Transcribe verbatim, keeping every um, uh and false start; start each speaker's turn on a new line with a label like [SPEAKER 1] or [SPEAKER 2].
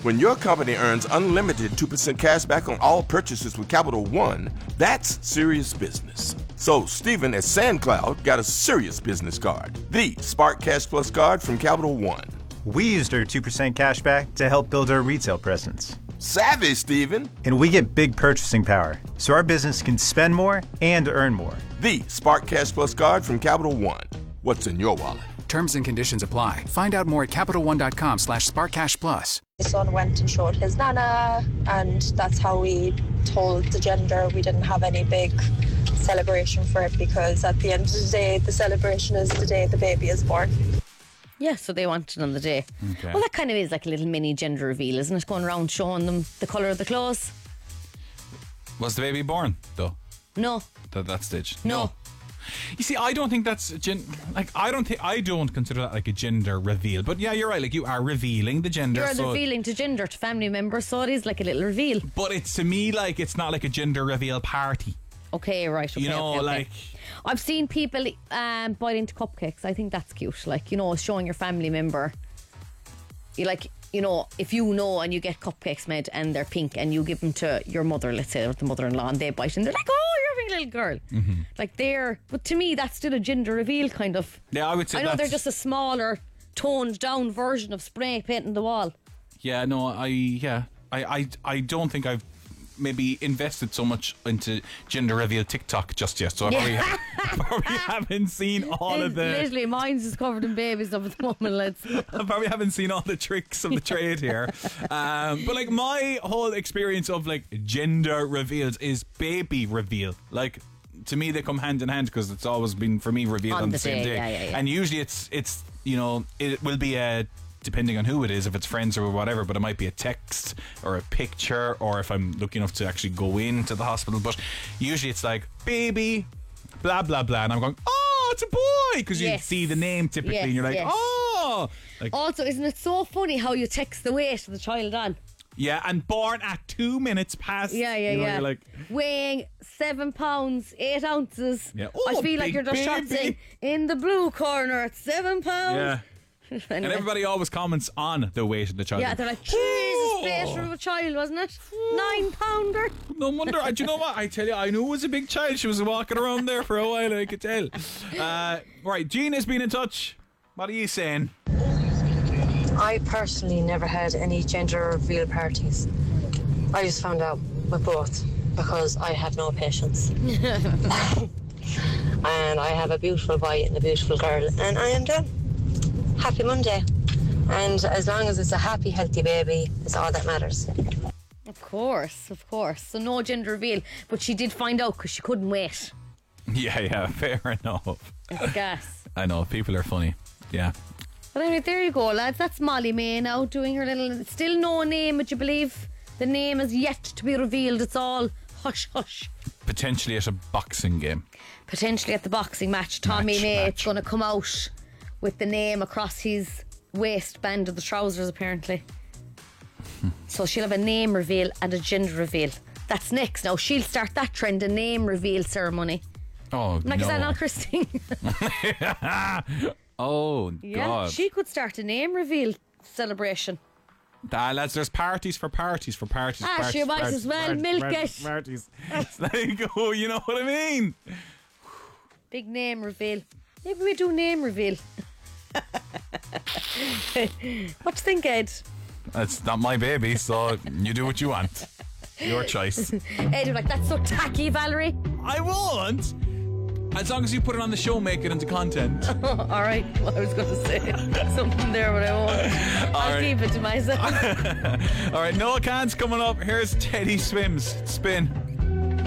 [SPEAKER 1] When your company earns unlimited two percent cash back on all purchases with Capital One, that's serious business. So Stephen at SandCloud got a serious business card, the Spark Cash Plus card from Capital One.
[SPEAKER 2] We used our two percent cash back to help build our retail presence.
[SPEAKER 1] Savvy, Stephen.
[SPEAKER 2] And we get big purchasing power, so our business can spend more and earn more.
[SPEAKER 1] The Spark Cash Plus card from Capital One. What's in your wallet?
[SPEAKER 3] Terms and conditions apply. Find out more at CapitalOne.com slash SparkCashPlus.
[SPEAKER 4] My son went and showed his nana, and that's how we told the gender. We didn't have any big celebration for it because at the end of the day, the celebration is the day the baby is born.
[SPEAKER 5] Yeah, so they want it on the day.
[SPEAKER 6] Okay.
[SPEAKER 5] Well, that kind of is like a little mini gender reveal, isn't it? Going around showing them the colour of the clothes.
[SPEAKER 6] Was the baby born, though?
[SPEAKER 5] No.
[SPEAKER 6] At that stage?
[SPEAKER 5] No.
[SPEAKER 6] You see, I don't think that's a gen- like I don't think I don't consider that like a gender reveal. But yeah, you're right. Like you are revealing the gender.
[SPEAKER 5] You're
[SPEAKER 6] so
[SPEAKER 5] revealing to gender to family members, so it is like a little reveal.
[SPEAKER 6] But it's to me like it's not like a gender reveal party.
[SPEAKER 5] Okay, right. Okay,
[SPEAKER 6] you know,
[SPEAKER 5] okay, okay.
[SPEAKER 6] like
[SPEAKER 5] I've seen people um, bite into cupcakes. I think that's cute. Like, you know, showing your family member. You like, you know, if you know and you get cupcakes made and they're pink and you give them to your mother, let's say, or the mother-in-law, and they bite and they're like, oh, you're having a little girl.
[SPEAKER 6] Mm-hmm.
[SPEAKER 5] Like they're, but to me, that's still a gender reveal kind of.
[SPEAKER 6] Yeah, I would say
[SPEAKER 5] I know
[SPEAKER 6] that's,
[SPEAKER 5] they're just a smaller, toned down version of spray painting the wall.
[SPEAKER 6] Yeah, no, I yeah, I I, I don't think I've maybe invested so much into gender reveal TikTok just yet, so I probably, ha- probably haven't seen all of the.
[SPEAKER 5] Literally, mine's is covered in baby stuff at the moment. Let's.
[SPEAKER 6] I probably haven't seen all the tricks of the trade here, um, but like my whole experience of like gender reveals is baby reveal. Like to me, they come hand in hand because it's always been for me revealed on,
[SPEAKER 5] On
[SPEAKER 6] the,
[SPEAKER 5] the
[SPEAKER 6] same
[SPEAKER 5] day,
[SPEAKER 6] day,
[SPEAKER 5] yeah, yeah, yeah.
[SPEAKER 6] and usually it's it's you know it will be a. Depending on who it is, if it's friends or whatever, but it might be a text or a picture, or if I'm lucky enough to actually go into the hospital. But usually it's like baby blah blah blah, and I'm going, oh, it's a boy, because
[SPEAKER 5] Yes.
[SPEAKER 6] you see the name typically,
[SPEAKER 5] Yes,
[SPEAKER 6] and you're like,
[SPEAKER 5] yes.
[SPEAKER 6] oh, like,
[SPEAKER 5] Also, isn't it so funny how you text the weight of the child on?
[SPEAKER 6] yeah, and born at two minutes past.
[SPEAKER 5] Yeah, yeah,
[SPEAKER 6] you know,
[SPEAKER 5] yeah.
[SPEAKER 6] You're like,
[SPEAKER 5] weighing seven pounds, eight ounces.
[SPEAKER 6] Yeah.
[SPEAKER 5] I
[SPEAKER 6] Oh,
[SPEAKER 5] feel like
[SPEAKER 6] big
[SPEAKER 5] you're just shot
[SPEAKER 6] baby.
[SPEAKER 5] saying, in the blue corner at seven pounds.
[SPEAKER 6] yeah.
[SPEAKER 5] Anyway.
[SPEAKER 6] And everybody always comments on the weight of the child.
[SPEAKER 5] Yeah, they're like, Jesus,
[SPEAKER 6] Oh.
[SPEAKER 5] face of a child, wasn't it? Nine pounder.
[SPEAKER 6] No wonder. Do you know what? I tell you, I knew it was a big child. She was walking around there for a while, I could tell. Uh, right, Jean has been in touch. What are you saying?
[SPEAKER 7] I personally never had any gender reveal parties. I just found out with both because I have no patience. And I have a beautiful boy and a beautiful girl, and I am done. Happy Monday. And as long as it's a happy, healthy baby, it's all that matters.
[SPEAKER 5] Of course, of course. So no gender reveal. But she did find out because she couldn't wait.
[SPEAKER 6] Yeah, yeah, fair enough.
[SPEAKER 5] It's gas.
[SPEAKER 6] I know, people are funny. Yeah.
[SPEAKER 5] But anyway, there you go, lads. That's Molly May now doing her little... Still no name, would you believe? The name is yet to be revealed. It's all hush, hush.
[SPEAKER 6] Potentially at a boxing game.
[SPEAKER 5] Potentially at the boxing match. Tommy
[SPEAKER 6] Match,
[SPEAKER 5] May
[SPEAKER 6] match.
[SPEAKER 5] is going to come out with the name across his waistband of the trousers, apparently. So she'll have a name reveal and a gender reveal. That's next. Now she'll start that trend, a name reveal ceremony.
[SPEAKER 6] Oh,
[SPEAKER 5] Like,
[SPEAKER 6] no.
[SPEAKER 5] is that not Christine?
[SPEAKER 6] Oh,
[SPEAKER 5] Yeah,
[SPEAKER 6] God.
[SPEAKER 5] she could start a name reveal celebration.
[SPEAKER 6] Ah, lads, there's parties for parties for parties.
[SPEAKER 5] Ah,
[SPEAKER 6] parties,
[SPEAKER 5] she might
[SPEAKER 6] parties,
[SPEAKER 5] as well
[SPEAKER 6] parties,
[SPEAKER 5] milk
[SPEAKER 6] parties,
[SPEAKER 5] it.
[SPEAKER 6] Parties. It's like, oh, you know what I mean?
[SPEAKER 5] Big name reveal. Maybe we do name reveal. What do you think, Ed?
[SPEAKER 6] It's not my baby, so you do what you want. Your choice.
[SPEAKER 5] Ed, you're like, that's so tacky, Valerie.
[SPEAKER 6] I won't. As long as you put it on the show, make it into content.
[SPEAKER 5] All right, well, I was going to say something there, but I won't. I'll
[SPEAKER 6] right.
[SPEAKER 5] keep it to myself.
[SPEAKER 6] All right, Noah Kahn's coming up. Here's Teddy Swims. Spin.